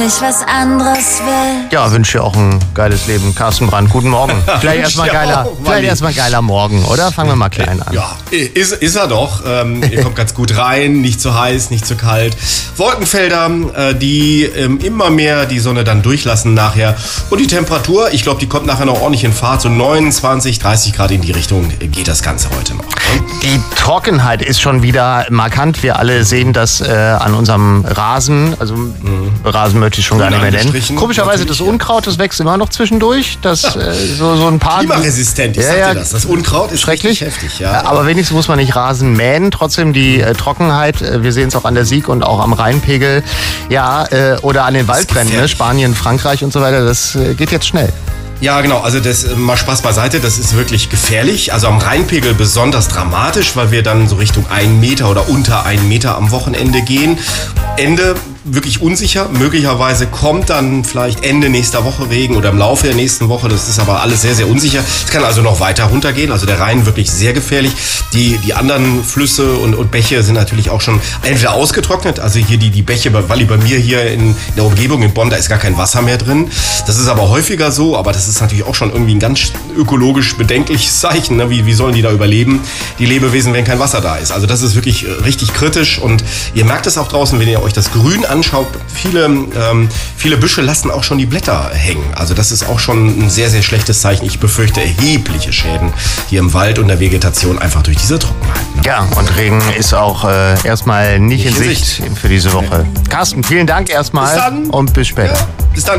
ich was anderes will. Ja, wünsche dir auch ein geiles Leben. Carsten Brandt, guten Morgen. Vielleicht erstmal ein geiler Morgen, oder? Fangen wir mal klein an. Ja, ist er doch. Ihr kommt ganz gut rein, nicht zu heiß, nicht zu kalt. Wolkenfelder, die immer mehr die Sonne dann durchlassen nachher. Und die Temperatur, ich glaube, die kommt nachher noch ordentlich in Fahrt. So 29, 30 Grad in die Richtung geht das Ganze heute noch. Die Trockenheit ist schon wieder markant. Wir alle sehen das an unserem Rasen. Also Rasen möchte ich schon gar nicht mehr nennen. Komischerweise das Unkraut, das wächst immer noch zwischendurch. Das so ein paar. Klimaresistent, ich sag dir das. Das Unkraut ist schrecklich heftig. Ja. Aber wenigstens muss man nicht Rasen mähen. Trotzdem die Trockenheit, wir sehen es auch an der Sieg und auch am Rheinpegel. Ja, oder an den Waldbränden, ne? Spanien, Frankreich und so weiter. Das geht jetzt schnell. Ja, genau. Also das mal Spaß beiseite, das ist wirklich gefährlich. Also am Rheinpegel besonders dramatisch, weil wir dann so Richtung 1 Meter oder unter 1 Meter am Wochenende gehen. Ende wirklich unsicher. Möglicherweise kommt dann vielleicht Ende nächster Woche Regen oder im Laufe der nächsten Woche. Das ist aber alles sehr, sehr unsicher. Es kann also noch weiter runtergehen. Also der Rhein wirklich sehr gefährlich. Die anderen Flüsse und Bäche sind natürlich auch schon entweder ausgetrocknet. Also hier die Bäche, weil bei mir hier in der Umgebung in Bonn, da ist gar kein Wasser mehr drin. Das ist aber häufiger so. Aber das ist natürlich auch schon irgendwie ein ganz ökologisch bedenkliches Zeichen. Ne? Wie sollen die da überleben? Die Lebewesen, wenn kein Wasser da ist. Also das ist wirklich richtig kritisch. Und ihr merkt es auch draußen, wenn ihr euch das Grün anschaut, viele Büsche lassen auch schon die Blätter hängen. Also das ist auch schon ein sehr, sehr schlechtes Zeichen. Ich befürchte erhebliche Schäden hier im Wald und der Vegetation einfach durch diese Trockenheit. Ne? Ja, und Regen ist auch erstmal nicht in Sicht für diese Woche. Carsten, vielen Dank erstmal bis dann. Und bis später. Ja, bis dann.